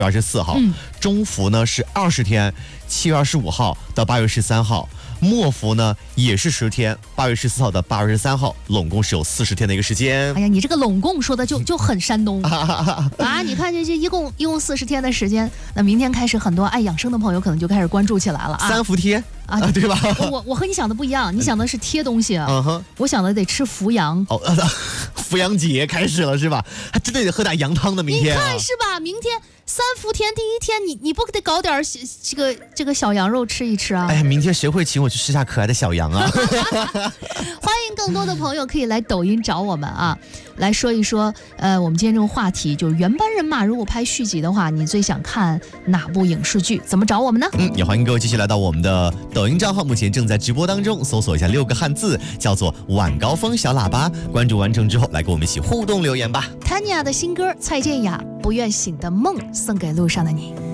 24号，中伏呢是20天，7月25号到8月13号。末伏呢也是10天，8月14号到8月13号，拢共是有40天的一个时间。 哎呀，你这个拢共说的就很山东啊！你看这一共40天的时间，那明天开始，很多爱养生的朋友可能就开始关注起来了啊。 3伏贴啊，对吧？ 我和你想的不一样，你想的是贴东西啊，我想的得吃伏羊。 伏羊节开始了是吧？还真的得喝点羊汤的，明天、 你看是吧？明天3伏天第1天，你不得搞点这个小羊肉吃一吃啊？ 哎呀，明天谁会请我去吃下可爱的小羊啊？ 欢迎更多的朋友可以来抖音找我们啊，来说一说我们今天这个话题就是原班人马如果拍续集的话，你最想看哪部影视剧？怎么找我们呢？ 也欢迎各位继续来到我们的抖音账号，目前正在直播当中，搜索一下6个汉字，叫做晚高峰小喇叭，关注完成之后来跟我们一起互动留言吧。 Tanya 的新歌蔡健雅《不愿醒的梦》送给路上的你。